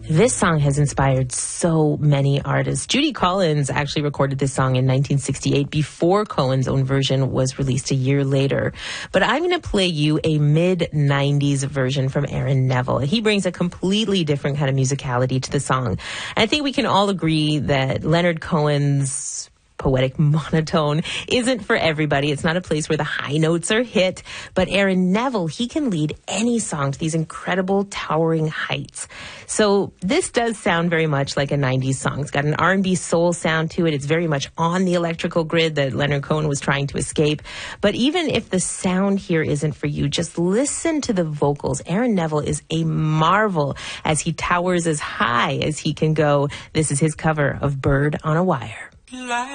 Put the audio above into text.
This song has inspired so many artists. Judy Collins actually recorded this song in 1968 before Cohen's own version was released a year later. But I'm going to play you a mid-90s version from Aaron Neville. He brings a completely different kind of musicality to the song. And I think we can all agree that Leonard Cohen's poetic monotone isn't for everybody. It's not a place where the high notes are hit. But Aaron Neville, he can lead any song to these incredible towering heights. So this does sound very much like a 90s song. It's got an R&B soul sound to it. It's very much on the electrical grid that Leonard Cohen was trying to escape. But even if the sound here isn't for you, just listen to the vocals. Aaron Neville is a marvel as he towers as high as he can go. This is his cover of Bird on a Wire.